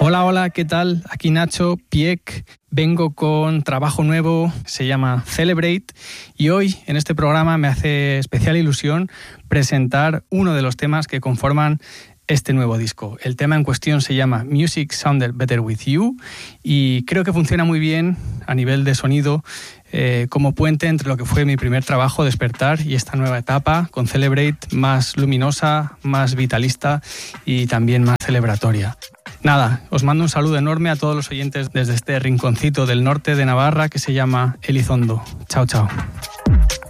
Hola, hola, ¿qué tal? Aquí Nacho Pieck. Vengo con trabajo nuevo, se llama Celebrate, y hoy en este programa me hace especial ilusión presentar uno de los temas que conforman este nuevo disco. El tema en cuestión se llama Music Sounded Better With You y creo que funciona muy bien a nivel de sonido como puente entre lo que fue mi primer trabajo, Despertar, y esta nueva etapa con Celebrate, más luminosa, más vitalista y también más celebratoria. Nada, os mando un saludo enorme a todos los oyentes desde este rinconcito del norte de Navarra que se llama Elizondo. Chao, chao.